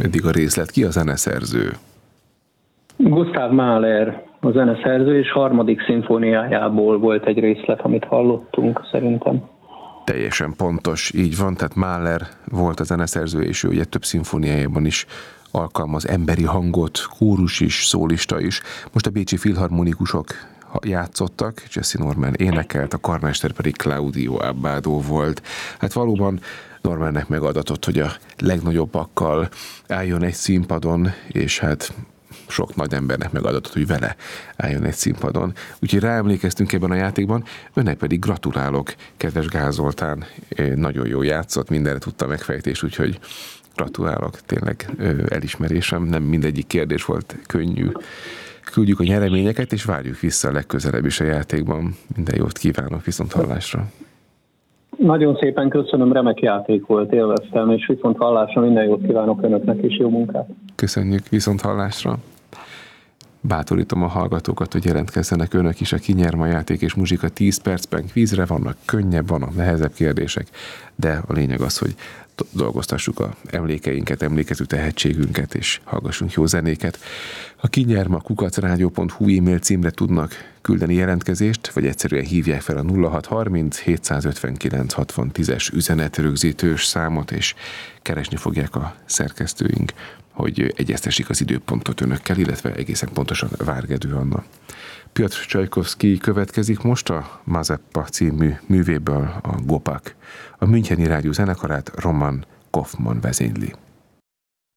eddig a részlet. Ki a zeneszerző? Gustav Mahler a zeneszerző, és harmadik szimfóniájából volt egy részlet, amit hallottunk szerintem. Teljesen pontos, így van, tehát Mahler volt a zeneszerző, és ő ugye több szimfóniájában is alkalmaz emberi hangot, kórus is, szólista is. Most a bécsi filharmonikusok játszottak, Jessy Norman énekelt, a karmester pedig Claudio Abbado volt. Hát valóban Normannek megadatott, hogy a legnagyobbakkal álljon egy színpadon, és hát sok nagy embernek megadatott, hogy vele álljon egy színpadon. Úgyhogy ráemlékeztünk ebben a játékban, önnek pedig gratulálok, kedves Gál Zoltán, nagyon jó játszott, mindenre tudta megfejtés, úgyhogy gratulálok, tényleg elismerésem, nem mindegyik kérdés volt könnyű. Küldjük a nyereményeket, és várjuk vissza a legközelebb is a játékban. Minden jót kívánok, viszonthallásra! Nagyon szépen köszönöm, remek játék volt, élveztem, és viszonthallásra minden jót kívánok önöknek, és jó munkát! Köszönjük, viszonthallásra! Bátorítom a hallgatókat, hogy jelentkezzenek önök is, a Ki nyer ma játék és muzsika 10 percben kvízre, vannak könnyebb, vannak nehezebb kérdések, de a lényeg az, hogy dolgoztassuk a emlékeinket, emlékező tehetségünket, és hallgassunk jó zenéket. A Ki nyer ma @rádió.hu e-mail címre tudnak küldeni jelentkezést, vagy egyszerűen hívják fel a 0630 759 60 10-es üzenetrögzítős számot, és keresni fogják a szerkesztőink, hogy egyeztessék az időpontot önökkel, illetve egészen pontosan Várgedő Anna. Piotr Csajkovszky következik most, a Mazeppa című művéből a Gopak. A Müncheni Rádió zenekarát Roman Kaufmann vezényli.